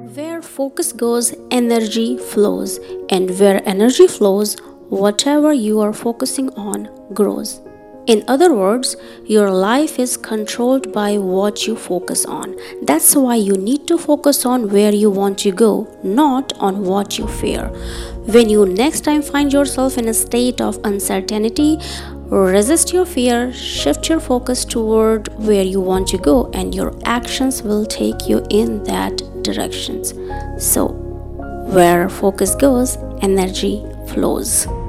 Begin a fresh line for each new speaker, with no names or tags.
Where focus goes, energy flows, and where energy flows, whatever you are focusing on grows. In other words, your life is controlled by what you focus on. That's why you need to focus on where you want to go, not on what you fear. When you next time find yourself in a state of uncertainty, resist your fear, shift your focus toward where you want to go, and your actions will take you in that directions. So, where focus goes, energy flows.